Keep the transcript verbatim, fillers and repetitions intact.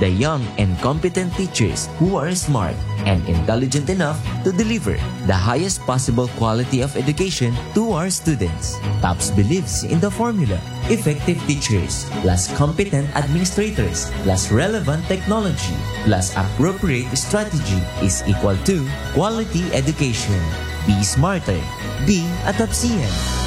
the young and competent teachers who are smart and intelligent enough to deliver the highest possible quality of education to our students. TOPS believes in the formula: effective teachers plus competent administrators plus relevant technology plus appropriate strategy is equal to quality education. Be smarter. Be a TOPSian.